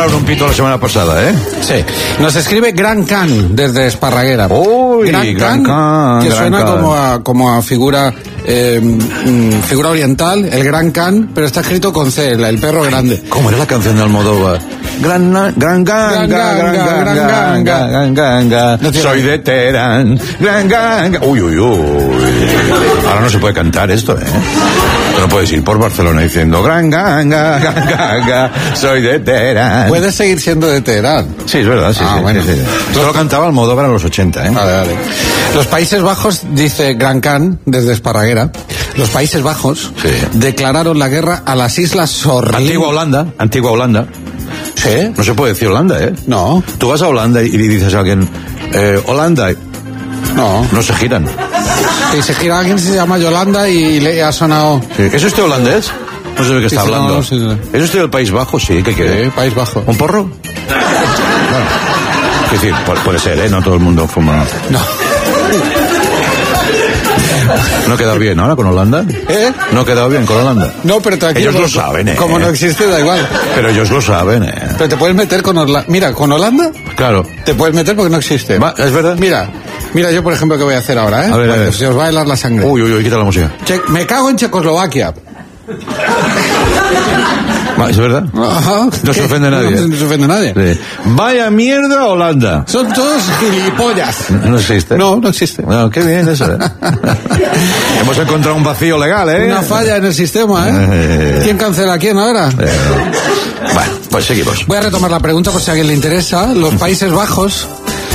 dispararon un pito la semana pasada, ¿eh? Sí. Nos escribe Gran Can desde Esparraguera. Uy, Gran Can, que suena como a figura figura oriental, el Gran Can, pero está escrito con C, el perro grande. ¿Cómo era la canción de Almodóvar? Ganga. Soy de Teherán. Ganga. Uy. Ahora no se puede cantar esto, ¿eh? No puedes ir por Barcelona diciendo ganga. Soy de Teherán. Puedes seguir siendo de Teherán. Sí, es verdad, sí. Bueno. Sí. Esto lo cantaba Almodóvar en los 80, ¿eh? Vale. Los Países Bajos, dice Gran Can, desde Esparraguera, los Países Bajos declararon la guerra a las Islas Sorlingas. Antigua Holanda. ¿Sí? No se puede decir Holanda, ¿eh? No. Tú vas a Holanda y dices a alguien, Holanda. No se giran. Si se gira alguien se llama Yolanda y le ha sonado... Sí. ¿Es usted holandés? No sé de qué está hablando. Sí. ¿Es usted del País Bajo? Sí, ¿qué quiere? Sí, País Bajo. ¿Un porro? Bueno, es decir, puede ser, ¿eh? No todo el mundo fuma. No. ¿No ha quedado bien ahora con Holanda? ¿No ha quedado bien con Holanda? No, pero tranquilo. Ellos lo saben, ¿eh? Como no existe, da igual. Pero ellos lo saben, ¿eh? Pero te puedes meter con Holanda. Mira, con Holanda... Claro. Te puedes meter porque no existe. ¿Es verdad? Mira yo, por ejemplo, qué voy a hacer ahora, ¿eh? A ver. Se os va a helar la sangre. Uy, quita la música. Me cago en Checoslovaquia. ¿Es verdad? Ajá. No se ofende nadie. No se ofende nadie. Sí. Vaya mierda Holanda. Son todos gilipollas. ¿No existe? No existe. No, qué bien eso, ¿eh? Hemos encontrado un vacío legal, ¿eh? Una falla en el sistema, ¿eh? ¿Quién cancela a quién ahora? Bueno, pues seguimos. Voy a retomar la pregunta por si a alguien le interesa. Los Países Bajos,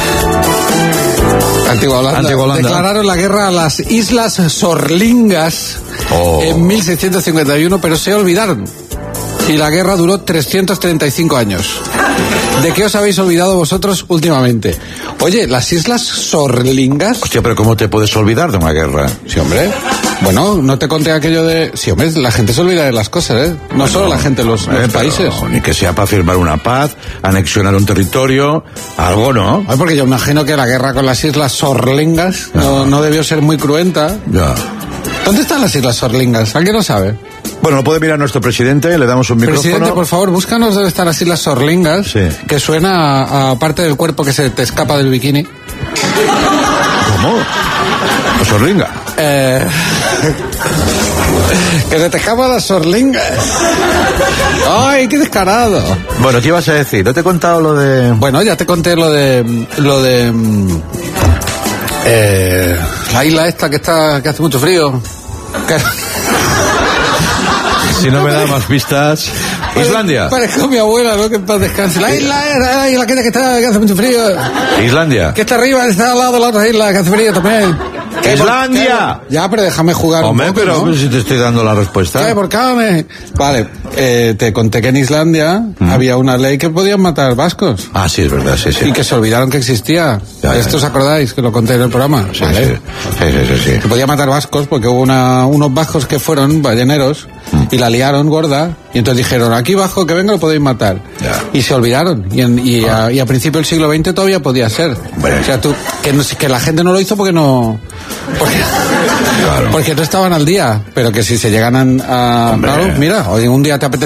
Antigua Holanda, declararon la guerra a las Islas Sorlingas en 1651, pero se olvidaron. Y la guerra duró 335 años. ¿De qué os habéis olvidado vosotros últimamente? Oye, las Islas Sorlingas... Hostia, pero ¿cómo te puedes olvidar de una guerra? Sí, hombre. Bueno, no te conté aquello de... Sí, hombre, la gente se olvida de las cosas, ¿eh? No solo la gente, los países. Ni que sea para firmar una paz, anexionar un territorio, algo, ¿no? Ay, porque yo imagino que la guerra con las Islas Sorlingas no debió ser muy cruenta. Ya. ¿Dónde están las Islas Sorlingas? ¿Alguien lo sabe? Bueno, lo puede mirar nuestro presidente, le damos un micrófono. Presidente, por favor, búscanos dónde están las Islas Sorlingas, que suena a parte del cuerpo que se te escapa del bikini. ¿Cómo? ¿La Sorlinga? Que se te escapa las Sorlingas. ¡Ay, qué descarado! Bueno, ¿qué ibas a decir? ¿No te he contado lo de...? Bueno, ya te conté lo de la isla esta que hace mucho frío. Si no me da más pistas. Islandia. Parezco mi abuela, ¿no? Que en paz descanse. La isla que hace mucho frío. Islandia. Que está arriba, está al lado de la otra isla que hace frío también. ¡Islandia! Ya, pero déjame jugar un poco, pero ¿no? si te estoy dando la respuesta. ¿Por qué? Vale, te conté que en Islandia había una ley que podían matar vascos. Ah, sí, es verdad, sí. Y que se olvidaron que existía. ¿Esto os acordáis? Que lo conté en el programa. Sí, ¿vale? Sí. Que podía matar vascos porque hubo unos vascos que fueron balleneros y la liaron gorda y entonces dijeron, aquí bajo que venga lo podéis matar. Ya. Y se olvidaron. Y a principios del siglo XX todavía podía ser. Bueno. O sea, que la gente no lo hizo porque no... Porque no estaban al día, pero que si se llegan a... Claro, mira, hoy un día te apetece